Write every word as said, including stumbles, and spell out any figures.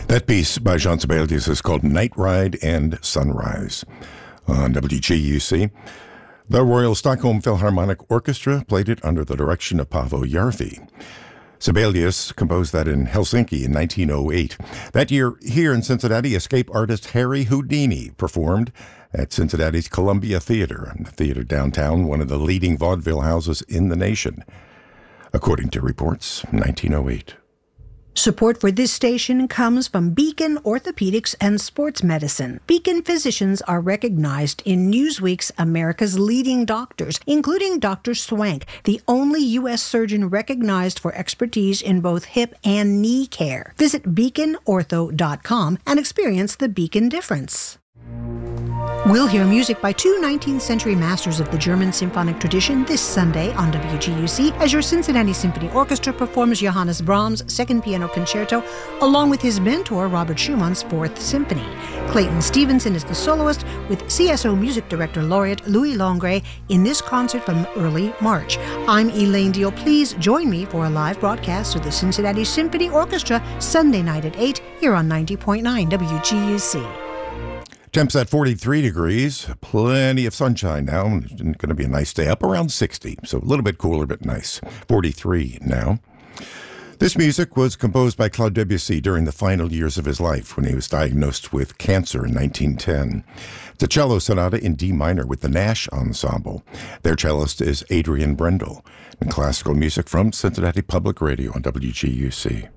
That piece by Jean Sibelius is called Night Ride and Sunrise. On W G U C, the Royal Stockholm Philharmonic Orchestra played it under the direction of Paavo Järvi. Sibelius composed that in Helsinki in nineteen oh eight. That year, here in Cincinnati, escape artist Harry Houdini performed at Cincinnati's Columbia Theater, the theater downtown, one of the leading vaudeville houses in the nation. According to reports, nineteen oh eight. Support for this station comes from Beacon Orthopedics and Sports Medicine. Beacon physicians are recognized in Newsweek's America's Leading Doctors, including Doctor Swank, the only U S surgeon recognized for expertise in both hip and knee care. Visit beacon ortho dot com and experience the Beacon difference. We'll hear music by two nineteenth century masters of the German symphonic tradition this Sunday on W G U C as your Cincinnati Symphony Orchestra performs Johannes Brahms' Second Piano Concerto along with his mentor Robert Schumann's Fourth Symphony. Clayton Stevenson is the soloist with C S O Music Director Laureate Louis Longray in this concert from early March. I'm Elaine Deal. Please join me for a live broadcast of the Cincinnati Symphony Orchestra Sunday night at eight here on ninety point nine W G U C. Temps at forty-three degrees, plenty of sunshine now. It's going to be a nice day, up around sixty, so a little bit cooler, but nice. forty-three now. This music was composed by Claude Debussy during the final years of his life when he was diagnosed with cancer in nineteen ten. It's a cello sonata in D minor with the Nash Ensemble. Their cellist is Adrian Brendel. And classical music from Cincinnati Public Radio on W G U C.